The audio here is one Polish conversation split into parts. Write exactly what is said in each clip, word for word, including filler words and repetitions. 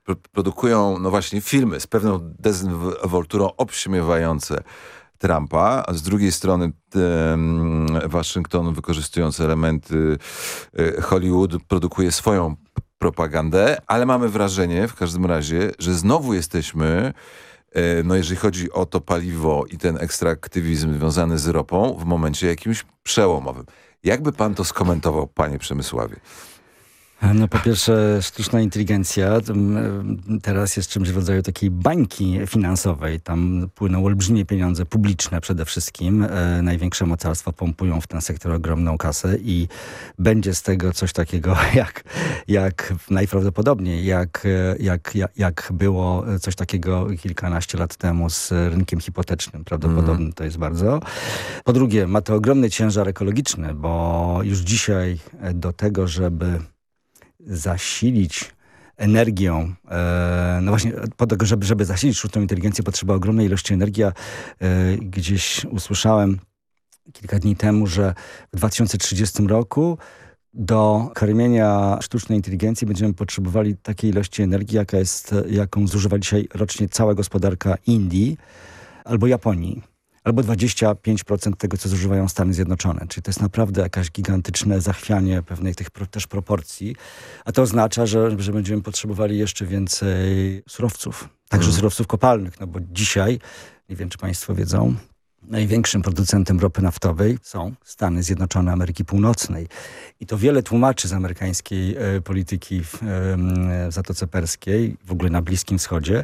pro- produkują, no właśnie, filmy z pewną dezynwolturą obśmiewające Trumpa, a z drugiej strony um, Waszyngton, wykorzystując elementy y, Hollywood, produkuje swoją p- propagandę, ale mamy wrażenie w każdym razie, że znowu jesteśmy, y, no jeżeli chodzi o to paliwo i ten ekstraktywizm związany z ropą, w momencie jakimś przełomowym. Jakby pan to skomentował, panie Przemysławie? No po pierwsze sztuczna inteligencja teraz jest czymś w rodzaju takiej bańki finansowej. Tam płyną olbrzymie pieniądze publiczne przede wszystkim. E, największe mocarstwa pompują w ten sektor ogromną kasę i będzie z tego coś takiego jak, jak najprawdopodobniej jak, jak, jak, jak było coś takiego kilkanaście lat temu z rynkiem hipotecznym. Prawdopodobne mm. to jest bardzo. Po drugie, ma to ogromny ciężar ekologiczny, bo już dzisiaj do tego, żeby zasilić energią, e, no właśnie po tego, żeby, żeby zasilić sztuczną inteligencję, potrzeba ogromnej ilości energii. E, gdzieś usłyszałem kilka dni temu, że w dwa tysiące trzydziestym roku do karmienia sztucznej inteligencji będziemy potrzebowali takiej ilości energii, jaka jest, jaką zużywa dzisiaj rocznie cała gospodarka Indii albo Japonii. Albo dwadzieścia pięć procent tego, co zużywają Stany Zjednoczone. Czyli to jest naprawdę jakieś gigantyczne zachwianie pewnej tych pro, też proporcji. A to oznacza, że, że będziemy potrzebowali jeszcze więcej surowców. Także mm. surowców kopalnych. No bo dzisiaj, nie wiem czy państwo wiedzą, największym producentem ropy naftowej są Stany Zjednoczone Ameryki Północnej. I to wiele tłumaczy z amerykańskiej e, polityki w, e, w Zatoce Perskiej, w ogóle na Bliskim Wschodzie.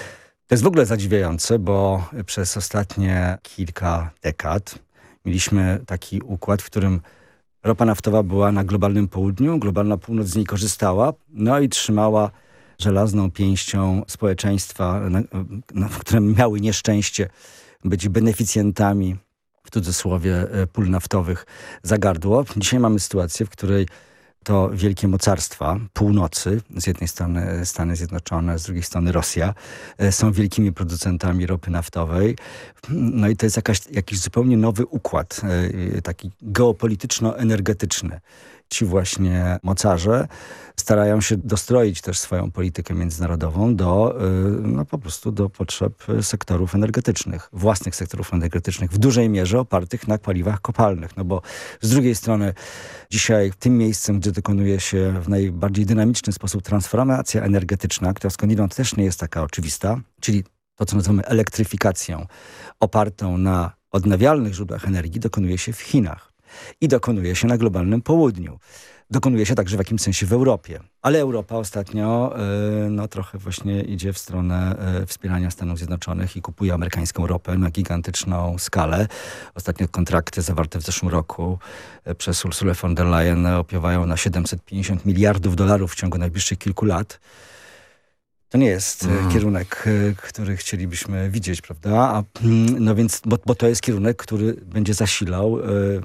To jest w ogóle zadziwiające, bo przez ostatnie kilka dekad mieliśmy taki układ, w którym ropa naftowa była na globalnym południu, globalna północ z niej korzystała, no i trzymała żelazną pięścią społeczeństwa, na, na, które miały nieszczęście być beneficjentami, w cudzysłowie, pól naftowych za gardło. Dzisiaj mamy sytuację, w której to wielkie mocarstwa północy, z jednej strony Stany Zjednoczone, z drugiej strony Rosja, są wielkimi producentami ropy naftowej. No i to jest jakaś, jakiś zupełnie nowy układ, taki geopolityczno-energetyczny. Ci właśnie mocarze starają się dostroić też swoją politykę międzynarodową do, no po prostu do potrzeb sektorów energetycznych, własnych sektorów energetycznych, w dużej mierze opartych na paliwach kopalnych. No bo z drugiej strony dzisiaj tym miejscem, gdzie dokonuje się w najbardziej dynamiczny sposób transformacja energetyczna, która skądinąd też nie jest taka oczywista, czyli to, co nazywamy elektryfikacją, opartą na odnawialnych źródłach energii, dokonuje się w Chinach. I dokonuje się na globalnym południu. Dokonuje się także w jakimś sensie w Europie. Ale Europa ostatnio yy, no, trochę właśnie idzie w stronę yy, wspierania Stanów Zjednoczonych i kupuje amerykańską ropę na gigantyczną skalę. Ostatnie kontrakty zawarte w zeszłym roku yy, przez Ursulę von der Leyen opiewają na siedemset pięćdziesiąt miliardów dolarów w ciągu najbliższych kilku lat. To nie jest mm. kierunek, który chcielibyśmy widzieć, prawda? A, no więc, bo, bo to jest kierunek, który będzie zasilał y,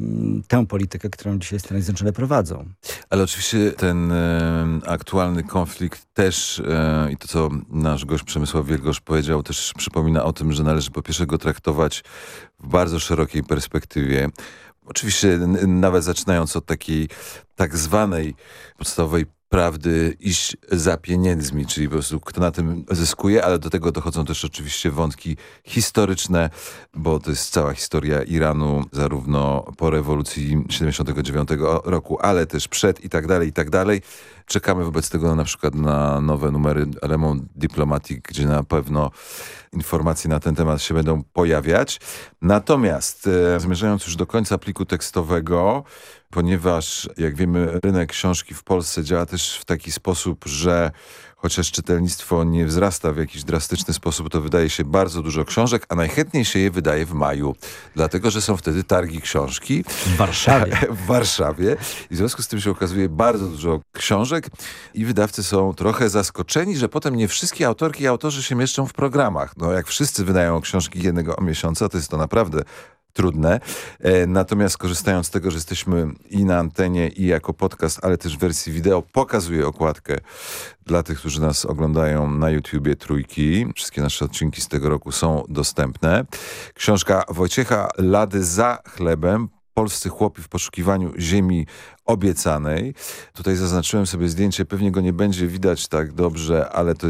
tę politykę, którą dzisiaj Stany Zjednoczone prowadzą. Ale oczywiście ten y, aktualny konflikt też y, i to, co nasz gość Przemysław Wielgosz powiedział, też przypomina o tym, że należy po pierwsze go traktować w bardzo szerokiej perspektywie. Oczywiście n- nawet zaczynając od takiej tak zwanej podstawowej prawdy, iść za pieniędzmi, czyli po prostu kto na tym zyskuje, ale do tego dochodzą też oczywiście wątki historyczne, bo to jest cała historia Iranu, zarówno po rewolucji siedemdziesiątego dziewiątego roku, ale też przed i tak dalej, i tak dalej. Czekamy wobec tego na przykład na nowe numery Le Monde Diplomatique, gdzie na pewno informacje na ten temat się będą pojawiać. Natomiast e, zmierzając już do końca pliku tekstowego, ponieważ jak wiemy rynek książki w Polsce działa też w taki sposób, że chociaż czytelnictwo nie wzrasta w jakiś drastyczny sposób, to wydaje się bardzo dużo książek, a najchętniej się je wydaje w maju, dlatego że są wtedy targi książki. W Warszawie. w Warszawie. I w związku z tym się okazuje bardzo dużo książek i wydawcy są trochę zaskoczeni, że potem nie wszystkie autorki i autorzy się mieszczą w programach. No jak wszyscy wydają książki jednego miesiąca, to jest to naprawdę trudne. E, natomiast korzystając z tego, że jesteśmy i na antenie, i jako podcast, ale też w wersji wideo, pokazuję okładkę dla tych, którzy nas oglądają na YouTubie Trójki. Wszystkie nasze odcinki z tego roku są dostępne. Książka Wojciecha Lady Za chlebem. Polscy chłopi w poszukiwaniu ziemi obiecanej. Tutaj zaznaczyłem sobie zdjęcie, pewnie go nie będzie widać tak dobrze, ale to